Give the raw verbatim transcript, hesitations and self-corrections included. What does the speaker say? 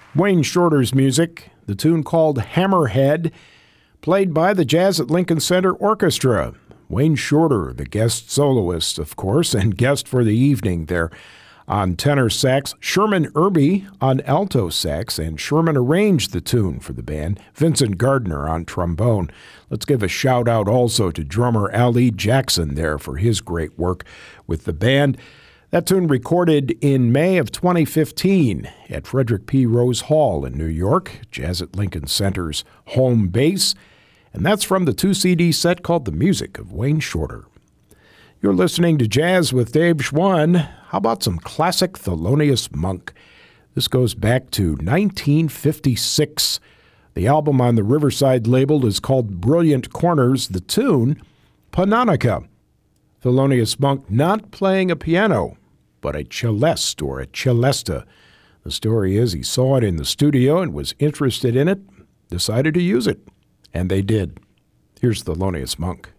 Wayne Shorter's music, the tune called Hammerhead, played by the Jazz at Lincoln Center Orchestra. Wayne Shorter, the guest soloist, of course, and guest for the evening there on tenor sax. Sherman Irby on alto sax, and Sherman arranged the tune for the band. Vincent Gardner on trombone. Let's give a shout out also to drummer Ali Jackson there for his great work with the band. That tune recorded in May of twenty fifteen at Frederick P. Rose Hall in New York, Jazz at Lincoln Center's home base. And that's from the two C D set called The Music of Wayne Shorter. You're listening to Jazz with Dave Schwann. How about some classic Thelonious Monk? This goes back to nineteen fifty-six. The album on the Riverside label is called Brilliant Corners. The tune, Panonica. Thelonious Monk not playing a piano, but a celeste or a celesta. The story is he saw it in the studio and was interested in it, decided to use it, and they did. Here's Thelonious Monk.